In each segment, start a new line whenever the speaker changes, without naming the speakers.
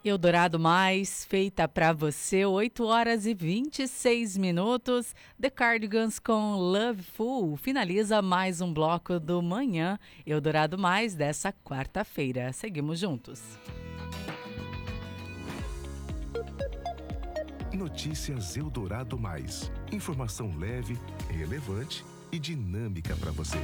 Eldorado Mais, feita pra você, 8 horas e 26 minutos. The Cardigans com Loveful finaliza mais um bloco do Manhã Eldorado Mais dessa quarta-feira. Seguimos juntos.
Notícias Eldorado Mais. Informação leve, relevante e dinâmica para você.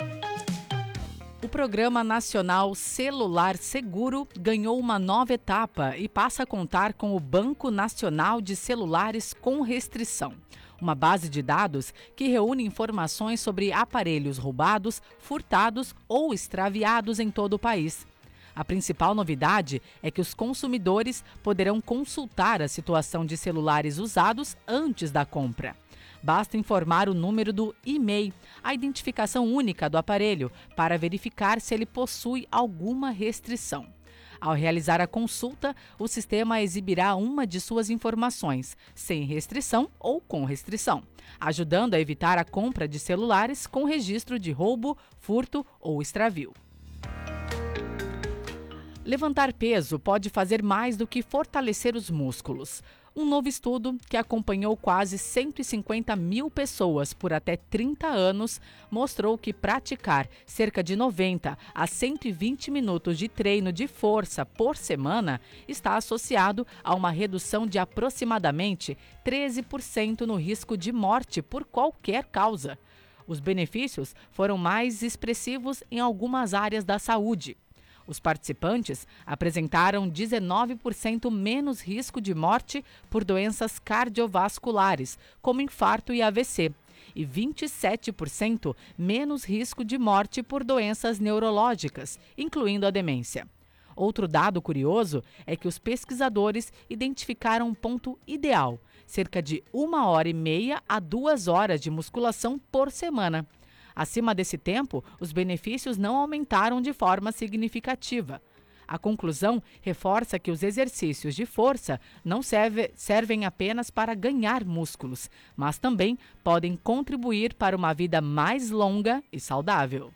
O Programa Nacional Celular Seguro ganhou uma nova etapa e passa a contar com o Banco Nacional de Celulares com Restrição, uma base de dados que reúne informações sobre aparelhos roubados, furtados ou extraviados em todo o país. A principal novidade é que os consumidores poderão consultar a situação de celulares usados antes da compra. Basta informar o número do e-mail, a identificação única do aparelho, para verificar se ele possui alguma restrição. Ao realizar a consulta, o sistema exibirá uma de suas informações, sem restrição ou com restrição, ajudando a evitar a compra de celulares com registro de roubo, furto ou extravio. Levantar peso pode fazer mais do que fortalecer os músculos. Um novo estudo, que acompanhou quase 150 mil pessoas por até 30 anos, mostrou que praticar cerca de 90 a 120 minutos de treino de força por semana está associado a uma redução de aproximadamente 13% no risco de morte por qualquer causa. Os benefícios foram mais expressivos em algumas áreas da saúde. Os participantes apresentaram 19% menos risco de morte por doenças cardiovasculares, como infarto e AVC, e 27% menos risco de morte por doenças neurológicas, incluindo a demência. Outro dado curioso é que os pesquisadores identificaram um ponto ideal, cerca de 1h30 a 2 horas de musculação por semana. Acima desse tempo, os benefícios não aumentaram de forma significativa. A conclusão reforça que os exercícios de força não servem apenas para ganhar músculos, mas também podem contribuir para uma vida mais longa e saudável.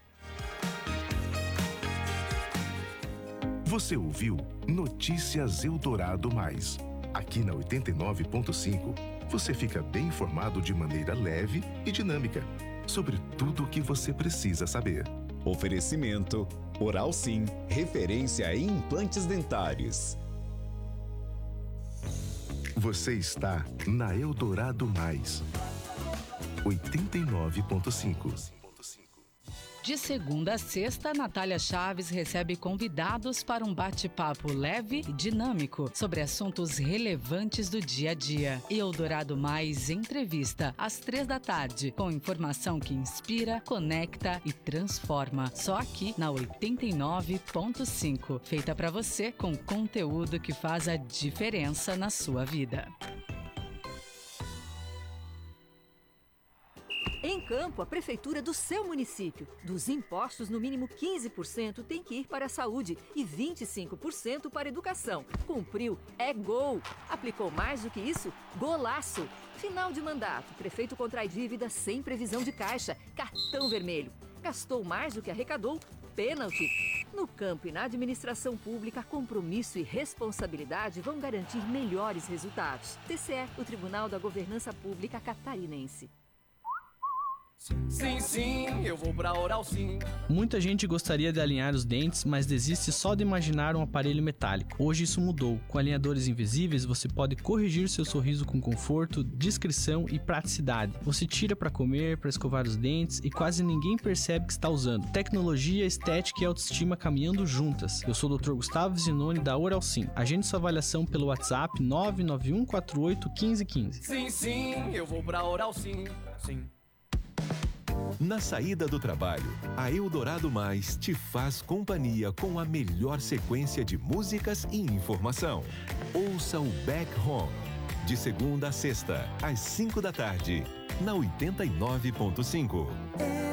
Você ouviu Notícias Eldorado Mais. Aqui na 89.5, você fica bem informado de maneira leve e dinâmica sobre tudo o que você precisa saber.
Oferecimento Oral Sim, referência em implantes dentários.
Você está na Eldorado Mais 89.5.
De segunda a sexta, Natália Chaves recebe convidados para um bate-papo leve e dinâmico sobre assuntos relevantes do dia a dia. Eldorado Mais Entrevista, às 15h, com informação que inspira, conecta e transforma. Só aqui na 89.5. Feita para você com conteúdo que faz a diferença na sua vida.
Em Campo, a prefeitura do seu município. Dos impostos, no mínimo 15% tem que ir para a saúde e 25% para a educação. Cumpriu, é gol. Aplicou mais do que isso? Golaço. Final de mandato, prefeito contrai dívida sem previsão de caixa. Cartão vermelho. Gastou mais do que arrecadou? Pênalti. No campo e na administração pública, compromisso e responsabilidade vão garantir melhores resultados. TCE, o Tribunal da Governança Pública Catarinense.
Sim, sim, eu vou pra Oral Sim.
Muita gente gostaria de alinhar os dentes, mas desiste só de imaginar um aparelho metálico. Hoje isso mudou. Com alinhadores invisíveis, você pode corrigir seu sorriso com conforto, discrição e praticidade. Você tira para comer, para escovar os dentes e quase ninguém percebe que está usando. Tecnologia, estética e autoestima caminhando juntas. Eu sou o Dr. Gustavo Zinoni da Oral Sim. Agende sua avaliação pelo WhatsApp 991481515.
Sim, sim, eu vou pra Oral Sim. Sim.
Na saída do trabalho, a Eldorado Mais te faz companhia com a melhor sequência de músicas e informação. Ouça o Back Home, de segunda a sexta, às 5 da tarde, na 89.5.